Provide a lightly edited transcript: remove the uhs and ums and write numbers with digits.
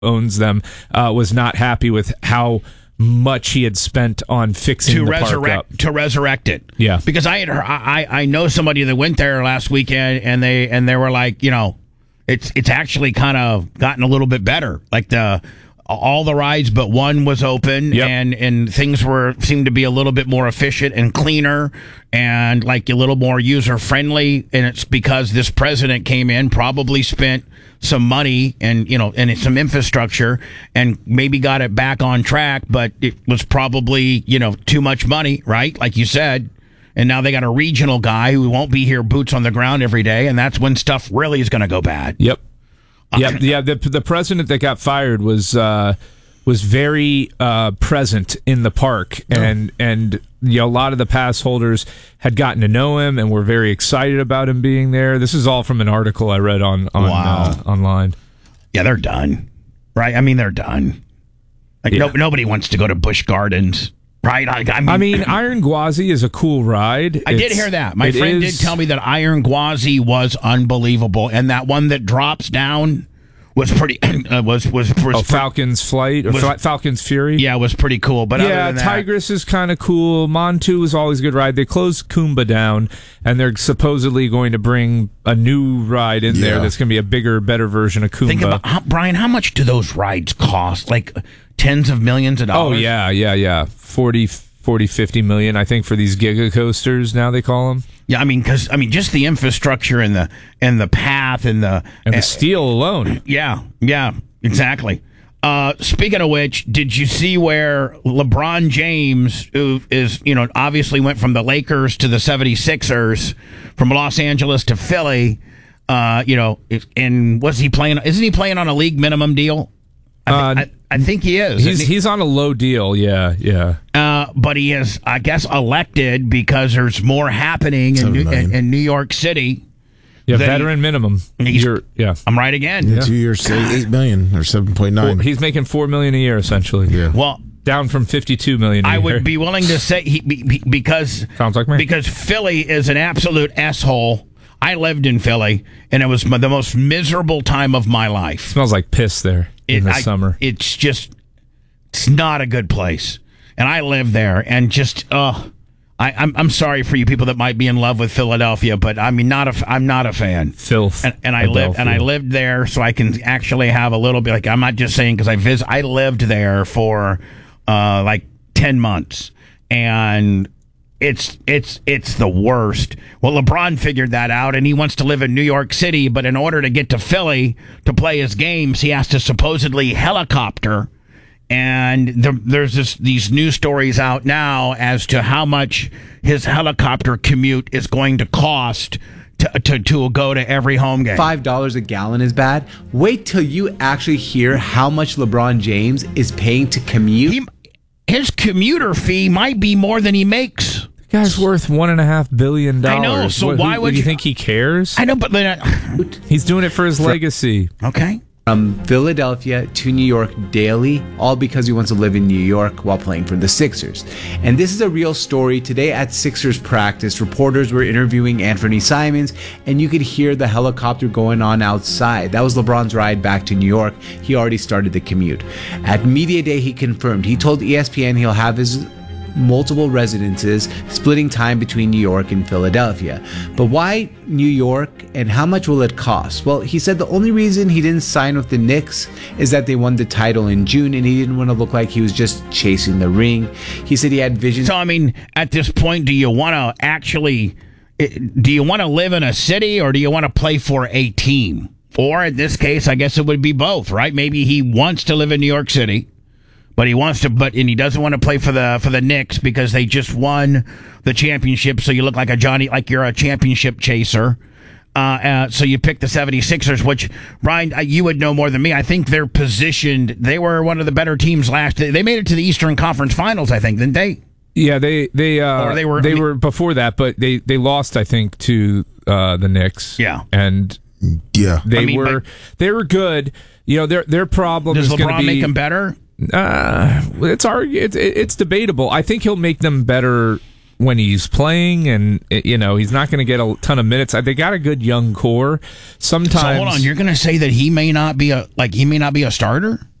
owns them, was not happy with how much he had spent on fixing the park up. To resurrect it. Yeah. Because I know somebody that went there last weekend, and they were like, it's actually kind of gotten a little bit better. Like all the rides but one was open, yep. and things seemed to be a little bit more efficient and cleaner and like a little more user friendly. And it's because this president came in, probably spent some money and some infrastructure and maybe got it back on track, but it was probably too much money, right? Like you said. And now they got a regional guy who won't be here, boots on the ground every day, and that's when stuff really is going to go bad. Yep. Yeah. The president that got fired was very present in the park, and a lot of the pass holders had gotten to know him and were very excited about him being there. This is all from an article I read online. Yeah, they're done, right? I mean, they're done. Like nobody wants to go to Busch Gardens. Right, I mean, Iron Gwazi is a cool ride. I did hear that. My friend did tell me that Iron Gwazi was unbelievable, and that one that drops down was pretty. Falcon's Flight or Falcon's Fury. Yeah, it was pretty cool. But other than Tigris is kind of cool. Montu was always a good ride. They closed Kumba down, and they're supposedly going to bring a new ride in there that's going to be a bigger, better version of Kumba. Think about Brian. How much do those rides cost? Like tens of millions of dollars. Oh yeah. 40, 50 million, I think, for these giga coasters. Now they call them. Yeah, because just the infrastructure and the path and the steel alone. Yeah, exactly. Speaking of which, did you see where LeBron James, who is obviously went from the Lakers to the 76ers, from Los Angeles to Philly, and was he playing? Isn't he playing on a league minimum deal? I think he is. He's on a low deal, yeah. But he is, I guess, elected because there's more happening in New York City. Yeah, veteran minimum. I'm right again. Yeah. 2 years, $8 million or 7.9. Well, he's making $4 million a year essentially. Yeah. Well, down from $52 million. I would be willing to say because sounds like me. Because Philly is an absolute asshole. I lived in Philly, and it was the most miserable time of my life. Smells like piss there in the summer. It's not a good place. And I live there, and just, I'm sorry for you people that might be in love with Philadelphia, but I'm not a fan. Filth. And I lived there, so I can actually have a little bit, like, I'm not just saying because I lived there for, 10 months, and it's the worst. Well, LeBron figured that out, and he wants to live in New York City, but in order to get to Philly to play his games, he has to supposedly helicopter. And there's these news stories out now as to how much his helicopter commute is going to cost to go to every home game. $5 a gallon is bad. Wait till you actually hear how much LeBron James is paying to commute. His commuter fee might be more than he makes. The guy's worth $1.5 billion. I know. So why would you think he cares? I know, but he's doing it for his legacy. Okay. From Philadelphia to New York daily, all because he wants to live in New York while playing for the Sixers. And this is a real story. Today at Sixers practice, reporters were interviewing Anthony Simons, and you could hear the helicopter going on outside. That was LeBron's ride back to New York. He already started the commute. At Media Day, he confirmed. He told ESPN he'll have his multiple residences, splitting time between New York and Philadelphia. But why New York, and how much will it cost? Well, he said the only reason he didn't sign with the Knicks is that they won the title in June, and he didn't want to look like he was just chasing the ring. He said he had vision. So, at this point, do you want to live in a city, or do you want to play for a team? Or in this case, I guess it would be both, right? Maybe he wants to live in New York City, but he doesn't want to play for the Knicks because they just won the championship. So you look like you're a championship chaser. So you pick the 76ers, which, Ryan, you would know more than me. I think they're positioned. They were one of the better teams they made it to the Eastern Conference Finals, I think, didn't they? Yeah, they were before that, but they lost, I think, to the Knicks. Yeah, and yeah, they were good. Their problem is going to be. Does LeBron make them better? It's debatable. I think he'll make them better when he's playing, and he's not going to get a ton of minutes. They got a good young core. Sometimes. So hold on, you're going to say that he may not be a starter?